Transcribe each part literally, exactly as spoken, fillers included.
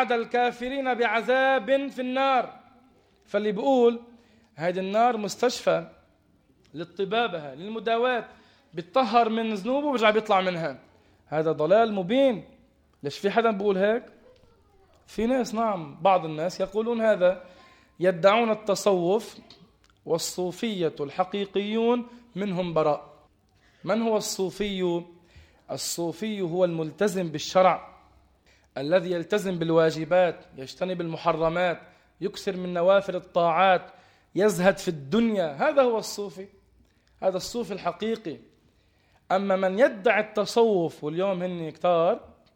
وعد الكافرين بعذاب في النار. فاللي بيقول هذه النار مستشفى للطبابة للمداواة، بيتطهر من ذنوبه وبيرجع بيطلع منها، هذا ضلال مبين. ليش في حدا بيقول هيك؟ في ناس، نعم بعض الناس يقولون هذا، يدعون التصوف والصوفية الحقيقيون منهم براء. من هو الصوفي؟ الصوفي هو الملتزم بالشرع، الذي يلتزم بالواجبات، يجتنب المحرمات، يكثر من نوافل الطاعات، يزهد في الدنيا، هذا هو الصوفي، هذا الصوفي الحقيقي. أما من يدعي التصوف، واليوم هن كتار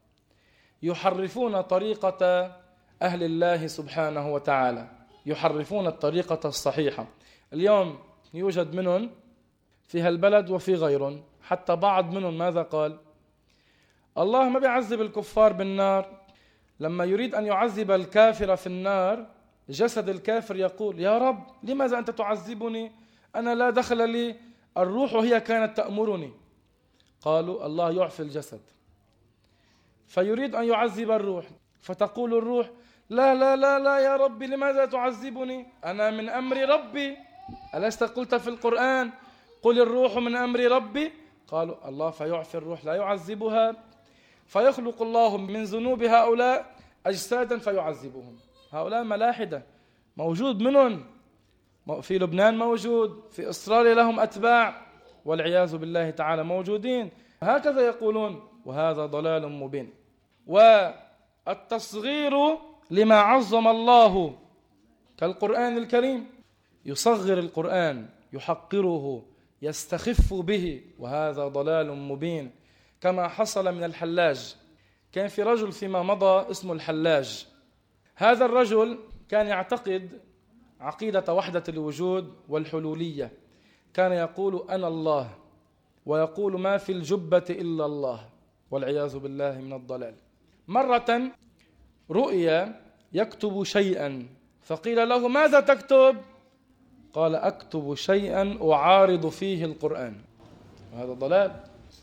يحرفون طريقة أهل الله سبحانه وتعالى، يحرفون الطريقة الصحيحة. اليوم يوجد منهم في هالبلد وفي غيرهم، حتى بعض منهم ماذا قال؟ الله ما بيعذب الكفار بالنار، لما يريد أن يعذب الكافر في النار جسد الكافر يقول يا رب لماذا أنت تعذبني؟ أنا لا دخل لي، الروح هي كانت تأمرني. قالوا الله يعفي الجسد، فيريد أن يعذب الروح، فتقول الروح لا لا لا لا يا ربي لماذا تعذبني؟ أنا من أمر ربي، ألست قلت في القرآن قل الروح من أمر ربي؟ قالوا الله فيعفي الروح لا يعذبها، فيخلق الله من ذنوب هؤلاء أجسادا فيعذبهم. هؤلاء ملاحدة موجود منهم في لبنان، موجود في إسرائيل، لهم أتباع والعياذ بالله تعالى موجودين، هكذا يقولون، وهذا ضلال مبين. والتصغير لما عظم الله كالقرآن الكريم، يصغر القرآن، يحقره، يستخف به، وهذا ضلال مبين، كما حصل من الحلاج. كان في رجل فيما مضى اسمه الحلاج، هذا الرجل كان يعتقد عقيدة وحدة الوجود والحلولية، كان يقول أنا الله، ويقول ما في الجبة إلا الله، والعياذ بالله من الضلال. مرة رؤيا يكتب شيئا، فقيل له ماذا تكتب؟ قال أكتب شيئا أعارض فيه القرآن، وهذا ضلال.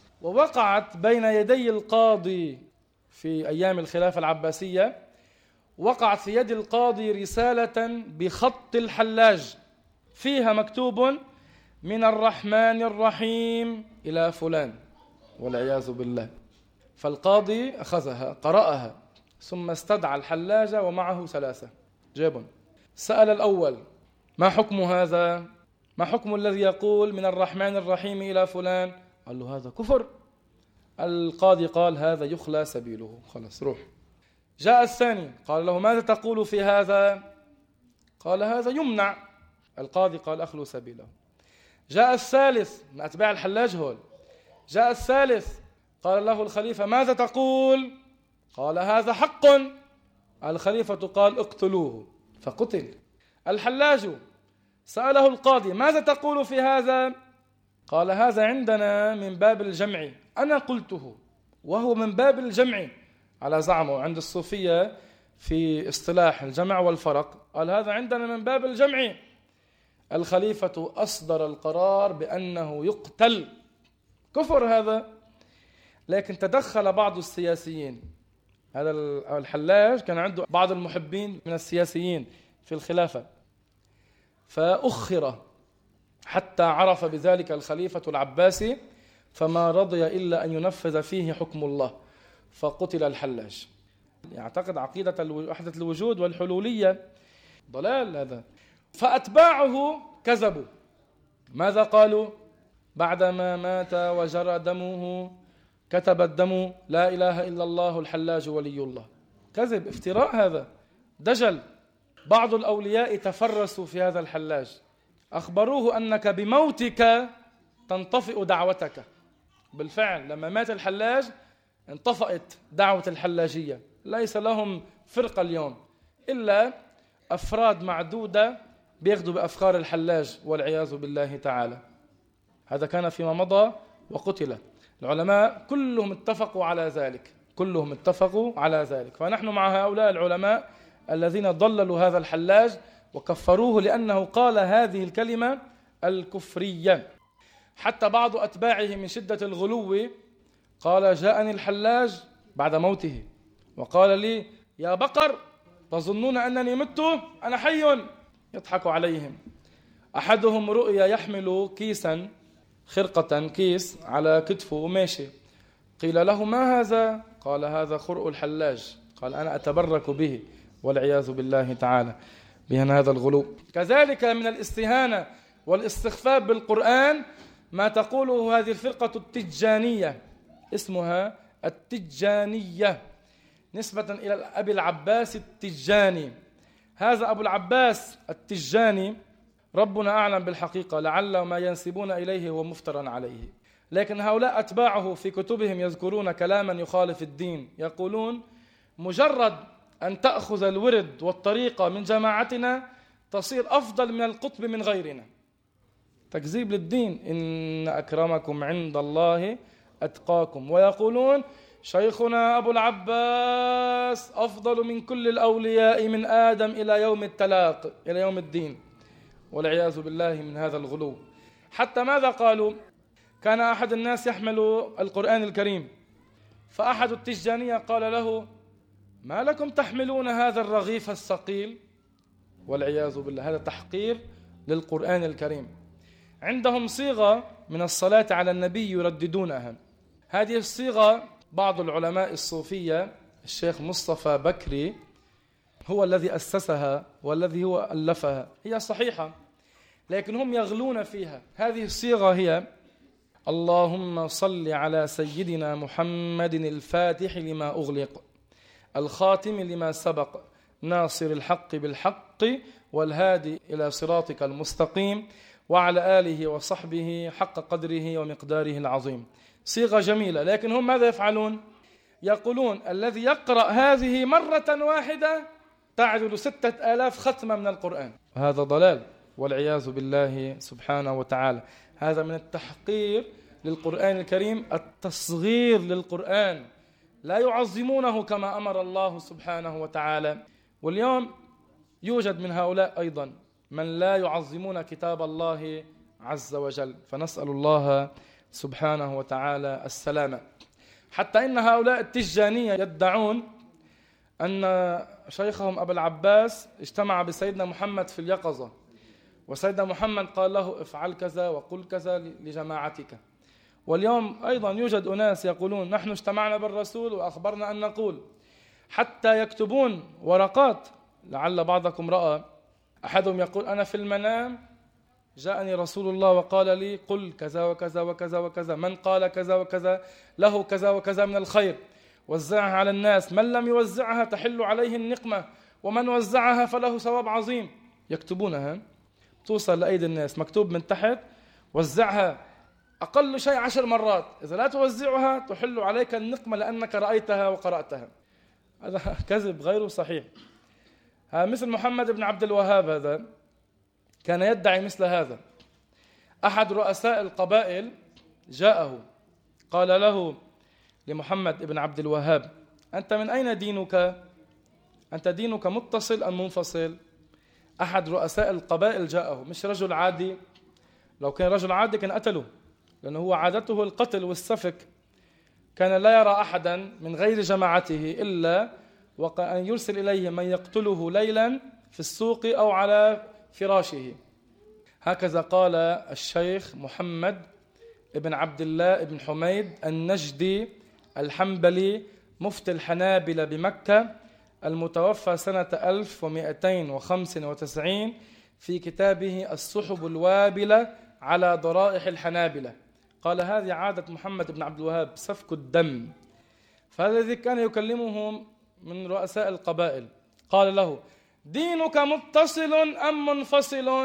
ووقعت بين يدي القاضي في أيام الخلافة العباسية، وقعت في يد القاضي رسالة بخط الحلاج فيها مكتوب من الرحمن الرحيم إلى فلان، والعياذ بالله. فالقاضي أخذها قرأها، ثم استدعى الحلاج ومعه ثلاثة جابون، سأل الأول ما حكم هذا؟ ما حكم الذي يقول من الرحمن الرحيم إلى فلان؟ قال له هذا كفر. القاضي قال هذا يخلى سبيله، خلاص روح. جاء الثاني قال له ماذا تقول في هذا؟ قال هذا يمنع. القاضي قال أخلو سبيله. جاء الثالث من أتباع الحلاج هول، جاء الثالث قال له الخليفة ماذا تقول؟ قال هذا حق. الخليفة قال اقتلوه، فقتل. الحلاج سأله القاضي ماذا تقول في هذا؟ قال هذا عندنا من باب الجمع، أنا قلته وهو من باب الجمع على زعمه. عند الصوفية في اصطلاح الجمع والفرق، قال هذا عندنا من باب الجمع. الخليفة أصدر القرار بأنه يقتل، كفر هذا. لكن تدخل بعض السياسيين، هذا الحلاج كان عنده بعض المحبين من السياسيين في الخلافة، فأخر حتى عرف بذلك الخليفة العباسي، فما رضي إلا أن ينفذ فيه حكم الله، فقتل الحلاج. يعتقد عقيدة وحدة الوجود والحلولية، ضلال هذا. فأتباعه كذبوا، ماذا قالوا؟ بعدما مات وجرى دمه كتب الدم لا إله إلا الله الحلاج ولي الله. كذب، افتراء، هذا دجل. بعض الأولياء تفرسوا في هذا الحلاج، أخبروه أنك بموتك تنطفئ دعوتك. بالفعل لما مات الحلاج انطفأت دعوة الحلاجية، ليس لهم فرقة اليوم إلا أفراد معدودة بياخذوا بأفكار الحلاج والعياذ بالله تعالى. هذا كان فيما مضى وقتل. العلماء كلهم اتفقوا على ذلك، كلهم اتفقوا على ذلك. فنحن مع هؤلاء العلماء الذين ضللوا هذا الحلاج وكفروه لأنه قال هذه الكلمة الكفرية. حتى بعض أتباعه من شدة الغلو قال جاءني الحلاج بعد موته وقال لي يا بقر تظنون أنني مت؟ أنا حي. يضحك عليهم. أحدهم رؤيا يحمل كيسا، خرقة كيس على كتفه وماشي. قيل له ما هذا؟ قال هذا خرء الحلاج. قال أنا أتبرك به، والعياذ بالله تعالى بأن هذا الغلو. كذلك من الاستهانة والاستخفاف بالقرآن ما تقوله هذه الفرقة التجانية، اسمها التجانية نسبة إلى أبي العباس التجاني. هذا أبو العباس التجاني ربنا أعلم بالحقيقة، لعل ما ينسبون إليه هو مفترى عليه، لكن هؤلاء أتباعه في كتبهم يذكرون كلاما يخالف الدين. يقولون مجرد أن تأخذ الورد والطريقة من جماعتنا تصير أفضل من القطب من غيرنا. تكذيب للدين. إن أكرمكم عند الله أتقاكم. ويقولون شيخنا أبو العباس أفضل من كل الأولياء من آدم إلى يوم التلاق، إلى يوم الدين، والعياذ بالله من هذا الغلو. حتى ماذا قالوا؟ كان أحد الناس يحمل القرآن الكريم، فأحد التجانية قال له ما لكم تحملون هذا الرغيف الثقيل؟ والعياذ بالله، هذا تحقير للقرآن الكريم. عندهم صيغة من الصلاة على النبي يرددونها. هذه الصيغة بعض العلماء الصوفية، الشيخ مصطفى بكري هو الذي أسسها والذي هو ألفها، هي صحيحة لكن هم يغلون فيها. هذه الصيغة هي اللهم صل على سيدنا محمد الفاتح لما أغلق الخاتم لما سبق ناصر الحق بالحق والهادي إلى صراطك المستقيم وعلى آله وصحبه حق قدره ومقداره العظيم. صيغة جميلة، لكن هم ماذا يفعلون؟ يقولون الذي يقرأ هذه مرة واحدة تعدل ستة آلاف ختمة من القرآن. هذا ضلال والعياذ بالله سبحانه وتعالى. هذا من التحقير للقرآن الكريم، التصغير للقرآن، لا يعظمونه كما أمر الله سبحانه وتعالى. واليوم يوجد من هؤلاء أيضا من لا يعظمون كتاب الله عز وجل، فنسأل الله سبحانه وتعالى السلامة. حتى إن هؤلاء التجانية يدعون أن شيخهم أبا العباس اجتمع بسيدنا محمد في اليقظة، وسيدنا محمد قال له افعل كذا وقل كذا لجماعتك. واليوم أيضا يوجد أناس يقولون نحن اجتمعنا بالرسول وأخبرنا أن نقول، حتى يكتبون ورقات. لعل بعضكم رأى أحدهم يقول أنا في المنام جاءني رسول الله وقال لي قل كذا وكذا وكذا وكذا، من قال كذا وكذا له كذا وكذا من الخير، وزعها على الناس، من لم يوزعها تحل عليه النقمة، ومن وزعها فله ثواب عظيم. يكتبونها توصل لأيدي الناس، مكتوب من تحت وزعها أقل شيء عشر مرات، إذا لا توزعها تحل عليك النقمة لأنك رأيتها وقرأتها. هذا كذب غير صحيح. مثل محمد بن عبد الوهاب هذا كان يدعي مثل هذا. أحد رؤساء القبائل جاءه قال له لمحمد بن عبد الوهاب أنت من أين دينك؟ أنت دينك متصل أم منفصل؟ أحد رؤساء القبائل جاءه، مش رجل عادي، لو كان رجل عادي كان قتله، لأنه هو عادته القتل والسفك. كان لا يرى أحدا من غير جماعته إلا وأن يرسل إليه من يقتله ليلا في السوق أو على فراشه. هكذا قال الشيخ محمد ابن عبد الله ابن حميد النجدي الحنبلي مفتي الحنابلة بمكة المتوفى سنة ألف ومئتين وخمسة وتسعين في كتابه السحب الوابلة على ضرائح الحنابلة. قال هذه عادة محمد بن عبد الوهاب سفك الدم. فهذا الذي كان يكلمهم من رؤساء القبائل قال له دينك متصل أم منفصل؟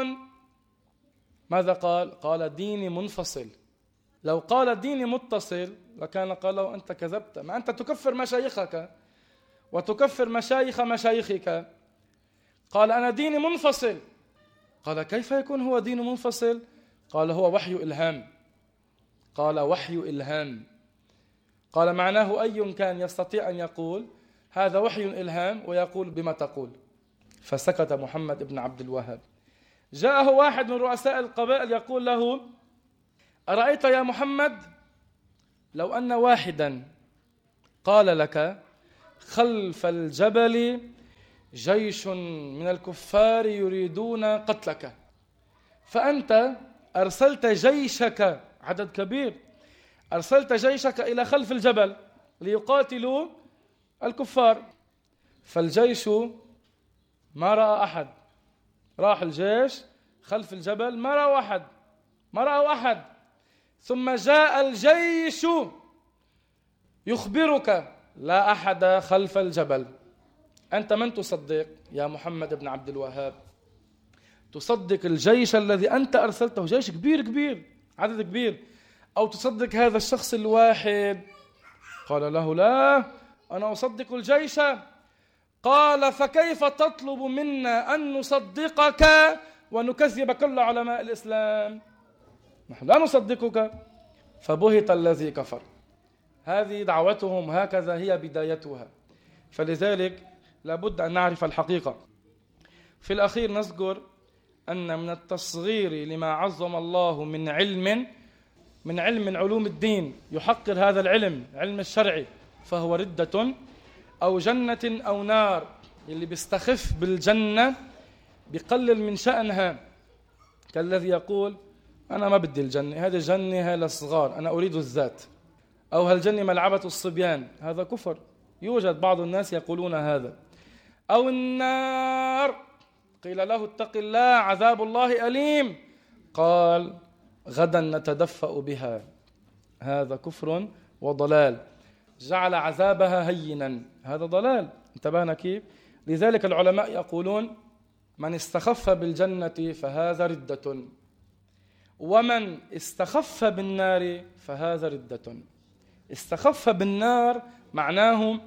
ماذا قال؟ قال ديني منفصل. لو قال ديني متصل لكان قال له أنت كذبت، ما أنت تكفر مشايخك وتكفر مشايخ مشايخك. قال أنا ديني منفصل. قال كيف يكون هو دين منفصل؟ قال هو وحي إلهام. قال وحي إلهام. قال معناه أي كان يستطيع أن يقول هذا وحي إلهام ويقول بما تقول. فسكت محمد بن عبد الوهاب. جاءه واحد من رؤساء القبائل يقول له أرأيت يا محمد لو أن واحدا قال لك خلف الجبل جيش من الكفار يريدون قتلك، فأنت أرسلت جيشك، عدد كبير، أرسلت جيشك إلى خلف الجبل ليقاتلوا الكفار. فالجيش ما رأى أحد، راح الجيش خلف الجبل ما رأوا أحد، ما رأوا أحد. ثم جاء الجيش يخبرك لا أحد خلف الجبل. أنت من تصدق يا محمد بن عبد الوهاب؟ تصدق الجيش الذي أنت أرسلته، جيش كبير كبير، عدد كبير، أو تصدق هذا الشخص الواحد؟ قال له لا، أنا أصدق الجيش. قال فكيف تطلب منا أن نصدقك ونكذب كل علماء الإسلام؟ نحن لا نصدقك. فبهت الذي كفر. هذه دعوتهم، هكذا هي بدايتها. فلذلك لابد أن نعرف الحقيقة. في الأخير نذكر أن من التصغير لما عظم الله من علم من علم من علوم الدين يحقر هذا العلم، علم الشرعي، فهو ردة أو جنة أو نار. اللي بيستخف بالجنة بيقلل من شأنها، كالذي يقول أنا ما بدي الجنة، هذه الجنة للصغار، أنا أريد الذات، أو هالجنة ملعبة الصبيان. هذا كفر، يوجد بعض الناس يقولون هذا. أو النار، قيل له اتق الله عذاب الله أليم، قال غدا نتدفأ بها. هذا كفر وضلال، جعل عذابها هينا، هذا ضلال. انتبهنا كيف؟ لذلك العلماء يقولون من استخف بالجنة فهذا ردة، ومن استخف بالنار فهذا ردة. استخف بالنار معناه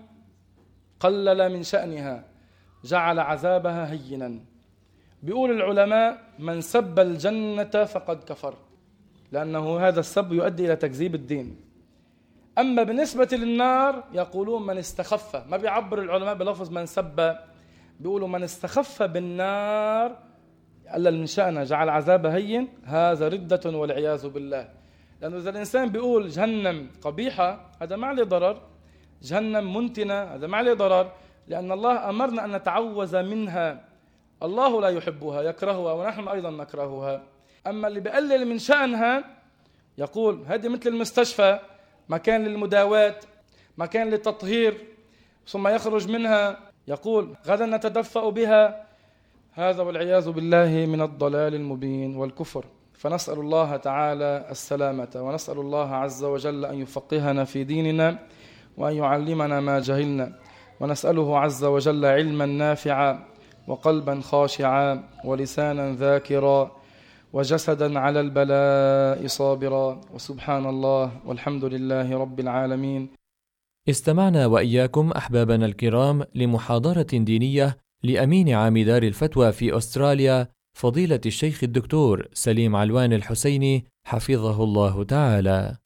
قلل من شأنها، جعل عذابها هينا. بيقول العلماء من سب الجنة فقد كفر، لأنه هذا السب يؤدي إلى تكذيب الدين. أما بالنسبة للنار يقولون من استخف، ما بيعبر العلماء بلفظ من سب، بيقولوا من استخف بالنار قلل من شأنه، جعل عذابها هين، هذا ردة والعياذ بالله. لأنه إذا الإنسان بيقول جهنم قبيحة هذا ما عليه ضرر، جهنم منتنة هذا ما عليه ضرر، لأن الله أمرنا أن نتعوذ منها. الله لا يحبها، يكرهها، ونحن أيضا نكرهها. أما اللي بيقلل من شأنها يقول هذه مثل المستشفى، مكان للمداواة، مكان للتطهير، ثم يخرج منها يقول غدا نتدفأ بها. هذا والعياذ بالله من الضلال المبين والكفر. فنسأل الله تعالى السلامة، ونسأل الله عز وجل أن يفقهنا في ديننا وأن يعلمنا ما جهلنا، ونسأله عز وجل علما نافعا وقلبا خاشعا ولسانا ذاكرا وجسدا على البلاء صابرا. وسبحان الله والحمد لله رب العالمين. استمعنا وإياكم أحبابنا الكرام لمحاضرة دينية لأمين عام دار الفتوى في أستراليا فضيلة الشيخ الدكتور سليم علوان الحسيني حفظه الله تعالى.